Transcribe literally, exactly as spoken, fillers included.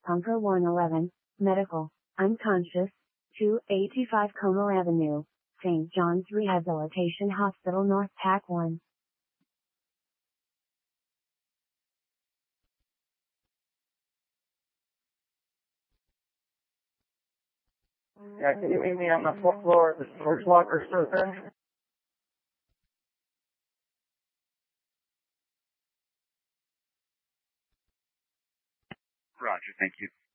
Conquer one eleven, Medical, Unconscious, two eighty-five Como Avenue, Saint John's Rehabilitation Hospital North Pack one. Yeah, can you meet me on the fourth floor of the storage locker store? Roger, thank you.